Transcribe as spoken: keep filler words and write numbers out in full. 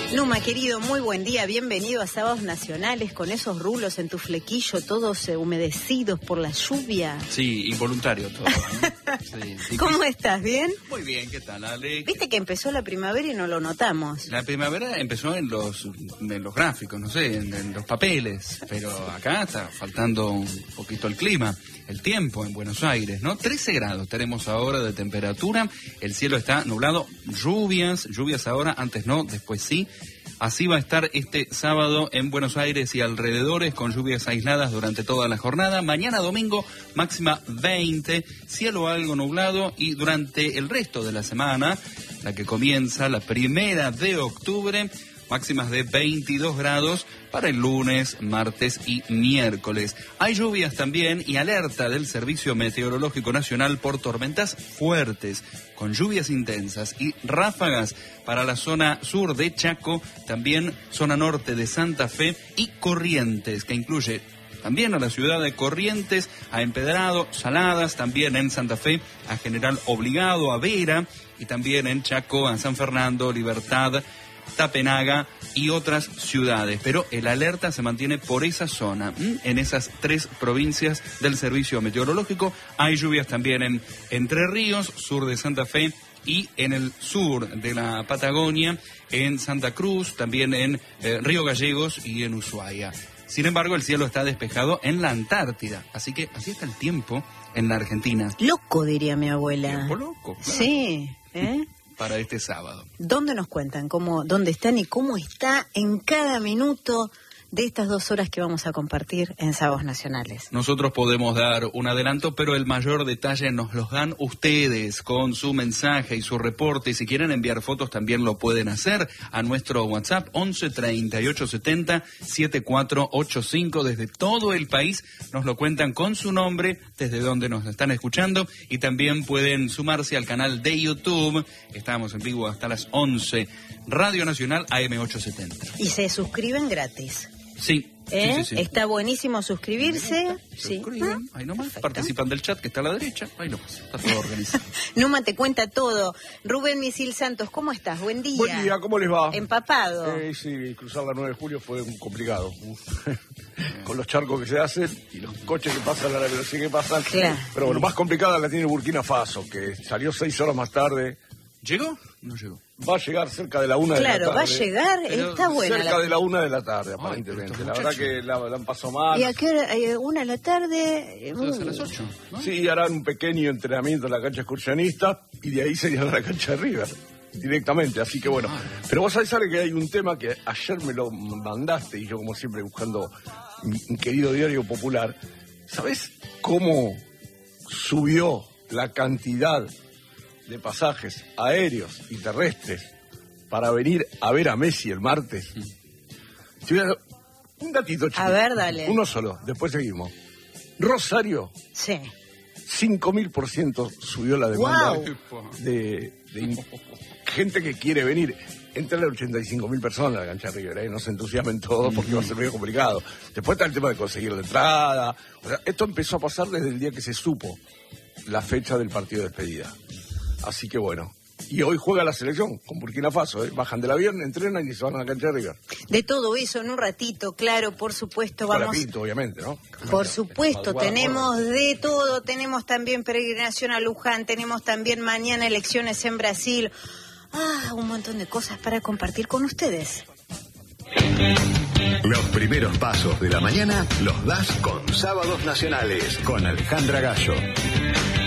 Numa, querido, muy buen día, bienvenido a Sábados Nacionales con esos rulos en tu flequillo, todos eh, humedecidos por la lluvia. Sí, involuntario todo, ¿no? Sí, ¿Cómo estás? ¿Bien? Muy bien, ¿qué tal, Ale? Viste que empezó la primavera y no lo notamos. La primavera empezó en los en los gráficos, no sé, en, en los papeles, pero acá está faltando un poquito el clima, el tiempo en Buenos Aires, ¿no? trece grados tenemos ahora de temperatura, el cielo está nublado, lluvias, lluvias ahora, antes no, después sí. Así va a estar este sábado en Buenos Aires y alrededores, con lluvias aisladas durante toda la jornada. Mañana domingo, máxima veinte, cielo algo nublado, y durante el resto de la semana, la que comienza la primera de octubre, máximas de veintidós grados para el lunes, martes y miércoles. Hay lluvias también y alerta del Servicio Meteorológico Nacional por tormentas fuertes, con lluvias intensas y ráfagas para la zona sur de Chaco, también zona norte de Santa Fe y Corrientes, que incluye también a la ciudad de Corrientes, a Empedrado, Saladas, también en Santa Fe, a General Obligado, a Vera, y también en Chaco, a San Fernando, Libertad, Tapenaga y otras ciudades, pero el alerta se mantiene por esa zona, en esas tres provincias del Servicio Meteorológico. Hay lluvias también en Entre Ríos, sur de Santa Fe, y en el sur de la Patagonia, en Santa Cruz, también en eh, Río Gallegos y en Ushuaia. Sin embargo, el cielo está despejado en la Antártida, así que así está el tiempo en la Argentina. Loco, diría mi abuela. Tiempo loco, claro. Sí, ¿eh? Para este sábado. ¿Dónde nos cuentan cómo, dónde están y cómo está en cada minuto de estas dos horas que vamos a compartir en Sábados Nacionales? Nosotros podemos dar un adelanto, pero el mayor detalle nos los dan ustedes con su mensaje y su reporte. Si quieren enviar fotos también lo pueden hacer a nuestro WhatsApp once treinta y ocho setenta setenta y cuatro ochenta y cinco. Desde todo el país nos lo cuentan con su nombre, desde donde nos están escuchando, y también pueden sumarse al canal de YouTube. Estamos en vivo hasta las once. Radio Nacional A M ochocientos setenta. Y se suscriben gratis. Sí, ¿Eh? sí, sí, sí. Está buenísimo suscribirse. Se Sí. suscriben, Ah, ahí nomás, perfecto. participan del chat que está a la derecha, ahí nomás, está todo organizado. Numa te cuenta todo. Rubén Misil Santos, ¿cómo estás? Buen día. Buen día, ¿cómo les va? Empapado. Eh, sí, cruzar la nueve de julio fue un complicado. Con los charcos que se hacen y los coches que pasan a la velocidad que pasan. Claro. Pero bueno, más complicada la tiene Burkina Faso, que salió seis horas más tarde. ¿Llegó? No llegó. Va a llegar cerca de la una Claro, de la tarde. va a llegar, Pero está buena. Cerca la- de la una de la tarde, Ay, aparentemente. pero La estos verdad que la, la han pasado mal. ¿Y a qué hora? Eh, ¿Una de la tarde? Entonces a Uh. las ocho, ¿no? Sí, harán un pequeño entrenamiento en la cancha excursionista y de ahí se irán a la cancha de River directamente, así que bueno. Pero vos sabés, Ale, que hay un tema que ayer me lo mandaste y yo como siempre buscando mi, mi querido diario popular. ¿Sabés cómo subió la cantidad de pasajes aéreos y terrestres para venir a ver a Messi el martes? Te voy a dar un datito chiquito. A ver, dale. Uno solo, después seguimos. Rosario, Sí. cinco mil por ciento subió la demanda Wow. de, de in- gente que quiere venir. Entran ochenta y cinco mil personas a la cancha de River, ¿eh? No se entusiasmen todos porque va a ser medio complicado. Después está el tema de conseguir la entrada. O sea, esto empezó a pasar desde el día que se supo la fecha del partido de despedida. Así que bueno. Y hoy juega la selección con Burkina Faso, ¿eh? Bajan del avión, entrenan y se van a la cancha de River. De todo eso en un ratito, claro, por supuesto, Con la vamos. Pinto, obviamente, ¿no? Por supuesto, Madrugada, tenemos bueno. de todo, tenemos también peregrinación a Luján, tenemos también mañana elecciones en Brasil. Ah, un montón de cosas para compartir con ustedes. Los primeros pasos de la mañana los das con Sábados Nacionales, con Alejandra Gallo.